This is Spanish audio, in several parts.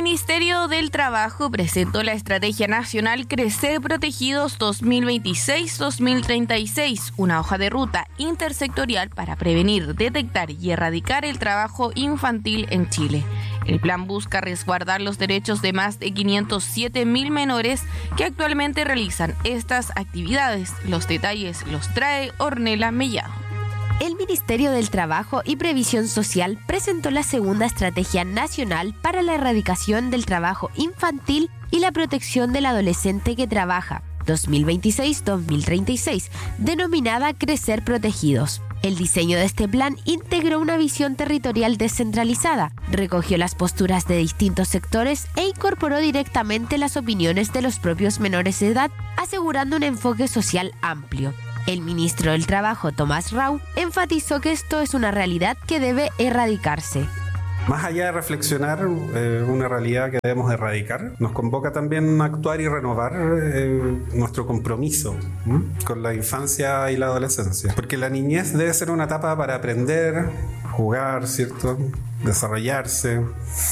Ministerio del Trabajo presentó la Estrategia Nacional Crecer Protegidos 2026-2036, una hoja de ruta intersectorial para prevenir, detectar y erradicar el trabajo infantil en Chile. El plan busca resguardar los derechos de más de 507.000 menores que actualmente realizan estas actividades. Los detalles los trae Ornella Mellado. El Ministerio del Trabajo y Previsión Social presentó la segunda Estrategia Nacional para la Erradicación del Trabajo Infantil y la Protección del Adolescente que Trabaja, 2026-2036, denominada Crecer Protegidos. El diseño de este plan integró una visión territorial descentralizada, recogió las posturas de distintos sectores e incorporó directamente las opiniones de los propios menores de edad, asegurando un enfoque social amplio. El ministro del Trabajo, Tomás Rau, enfatizó que esto es una realidad que debe erradicarse. Más allá de reflexionar una realidad que debemos erradicar, nos convoca también a actuar y renovar nuestro compromiso con la infancia y la adolescencia. Porque la niñez debe ser una etapa para aprender, jugar, ¿cierto? Desarrollarse.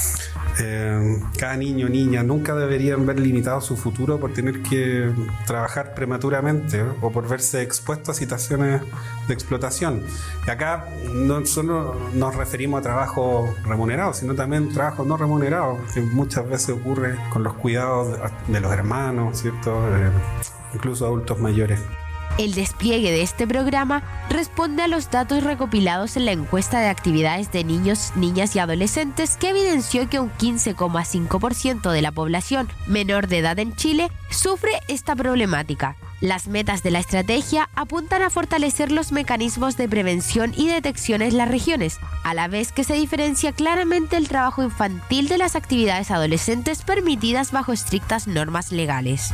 Cada niño o niña nunca deberían ver limitado su futuro por tener que trabajar prematuramente o por verse expuestos a situaciones de explotación. Y acá no solo nos referimos a trabajo remunerado, sino también trabajo no remunerado, que muchas veces ocurre con los cuidados de los hermanos, ¿cierto? Incluso adultos mayores. El despliegue de este programa responde a los datos recopilados en la encuesta de actividades de niños, niñas y adolescentes que evidenció que un 15,5% de la población menor de edad en Chile sufre esta problemática. Las metas de la estrategia apuntan a fortalecer los mecanismos de prevención y detección en las regiones, a la vez que se diferencia claramente el trabajo infantil de las actividades adolescentes permitidas bajo estrictas normas legales.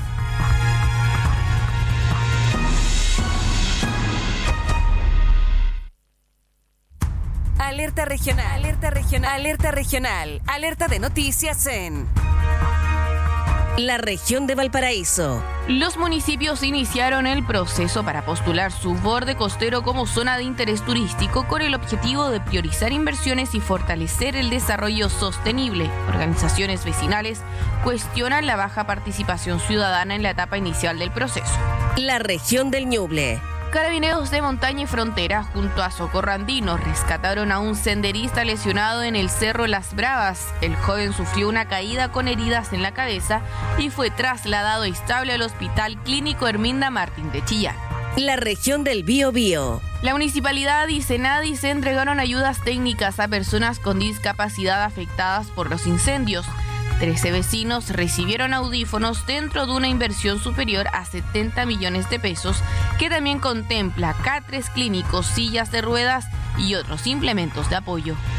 Alerta regional, alerta regional, alerta regional, alerta de noticias en la región de Valparaíso. Los municipios iniciaron el proceso para postular su borde costero como zona de interés turístico con el objetivo de priorizar inversiones y fortalecer el desarrollo sostenible. Organizaciones vecinales cuestionan la baja participación ciudadana en la etapa inicial del proceso. La región del Ñuble. Carabineros de Montaña y Frontera, junto a Socorro Andino, rescataron a un senderista lesionado en el Cerro Las Bravas. El joven sufrió una caída con heridas en la cabeza y fue trasladado estable al Hospital Clínico Herminda Martín de Chillán. La región del Biobío. La municipalidad y Senadi se entregaron ayudas técnicas a personas con discapacidad afectadas por los incendios. 13 vecinos recibieron audífonos dentro de una inversión superior a 70 millones de pesos que también contempla catres clínicos, sillas de ruedas y otros implementos de apoyo.